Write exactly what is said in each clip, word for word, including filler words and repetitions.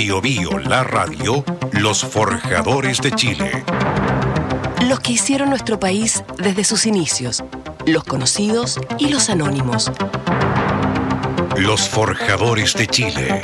Bio Bio, la radio, los forjadores de Chile. Los que hicieron nuestro país desde sus inicios, los conocidos y los anónimos. Los forjadores de Chile.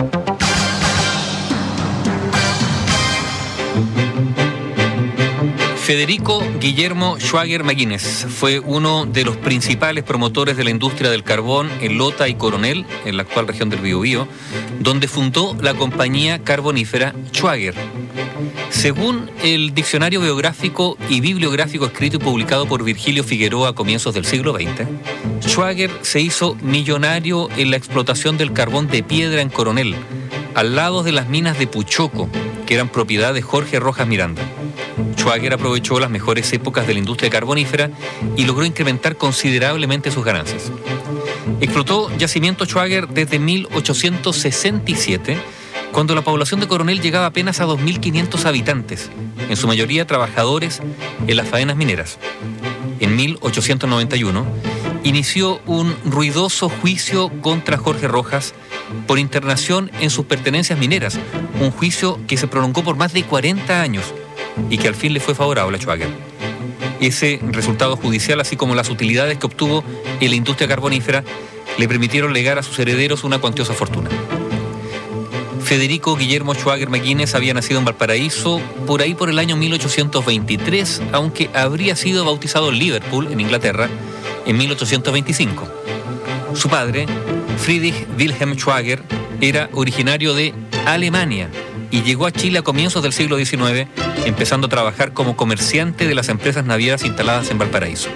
Federico Guillermo Schwager McGuinness fue uno de los principales promotores de la industria del carbón en Lota y Coronel, en la actual región del Biobío, donde fundó la compañía carbonífera Schwager. Según el diccionario biográfico y bibliográfico escrito y publicado por Virgilio Figueroa a comienzos del siglo veinte, Schwager se hizo millonario en la explotación del carbón de piedra en Coronel, al lado de las minas de Puchoco, que eran propiedad de Jorge Rojas Miranda. Schwager aprovechó las mejores épocas de la industria carbonífera y logró incrementar considerablemente sus ganancias. Explotó yacimiento Schwager desde mil ochocientos sesenta y siete, cuando la población de Coronel llegaba apenas a dos mil quinientos habitantes, en su mayoría trabajadores en las faenas mineras. En mil ochocientos noventa y uno, inició un ruidoso juicio contra Jorge Rojas por internación en sus pertenencias mineras, un juicio que se prolongó por más de cuarenta años y que al fin le fue favorable a Schwager. Ese resultado judicial, así como las utilidades que obtuvo en la industria carbonífera, le permitieron legar a sus herederos una cuantiosa fortuna. Federico Guillermo Schwager McGuinness había nacido en Valparaíso por ahí por el año mil ochocientos veintitrés, aunque habría sido bautizado en Liverpool, en Inglaterra, en mil ochocientos veinticinco. Su padre, Friedrich Wilhelm Schwager, era originario de Alemania y llegó a Chile a comienzos del siglo diecinueve, empezando a trabajar como comerciante de las empresas navieras instaladas en Valparaíso.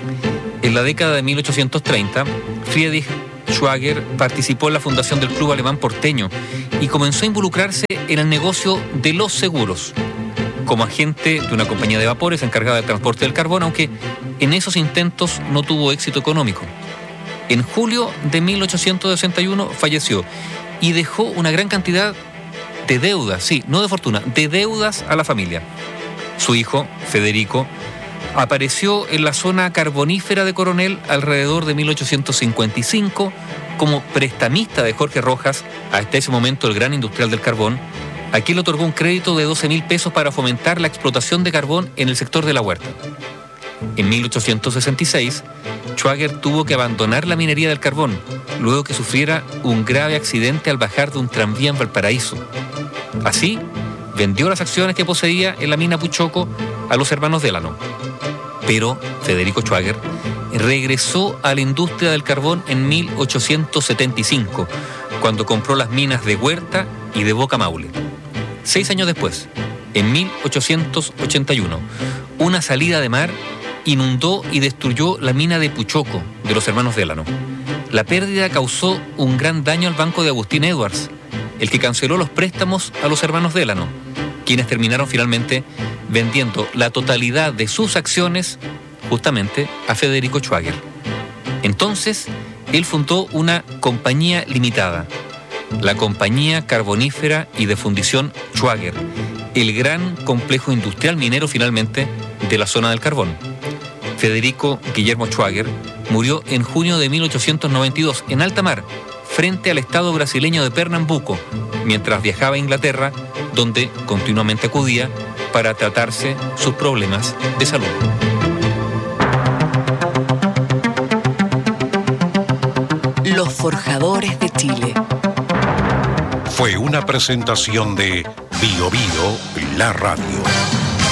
En la década de mil ochocientos treinta, Friedrich Schwager participó en la fundación del Club Alemán Porteño y comenzó a involucrarse en el negocio de los seguros, como agente de una compañía de vapores encargada del transporte del carbón, aunque en esos intentos no tuvo éxito económico. En julio de mil ochocientos sesenta y uno falleció y dejó una gran cantidad de deudas, sí, no de fortuna, de deudas a la familia. Su hijo, Federico, apareció en la zona carbonífera de Coronel alrededor de mil ochocientos cincuenta y cinco como prestamista de Jorge Rojas, hasta ese momento el gran industrial del carbón, a quien le otorgó un crédito de doce mil pesos para fomentar la explotación de carbón en el sector de la huerta. En mil ochocientos sesenta y seis, Schwager tuvo que abandonar la minería del carbón, luego que sufriera un grave accidente al bajar de un tranvía en Valparaíso. Así, vendió las acciones que poseía en la mina Puchoco a los hermanos Delano. Pero Federico Schwager regresó a la industria del carbón en mil ochocientos setenta y cinco, cuando compró las minas de Huerta y de Boca Maule. Seis años después, en mil ochocientos ochenta y uno, una salida de mar inundó y destruyó la mina de Puchoco de los hermanos Delano. La pérdida causó un gran daño al banco de Agustín Edwards, el que canceló los préstamos a los hermanos Delano, quienes terminaron finalmente vendiendo la totalidad de sus acciones justamente a Federico Schwager. Entonces, él fundó una compañía limitada, la Compañía Carbonífera y de Fundición Schwager, el gran complejo industrial minero finalmente de la zona del carbón. Federico Guillermo Schwager murió en junio de mil ochocientos noventa y dos en alta mar, frente al estado brasileño de Pernambuco, mientras viajaba a Inglaterra, donde continuamente acudía para tratarse sus problemas de salud. Los forjadores de Chile. Fue una presentación de Bio Bio, la radio.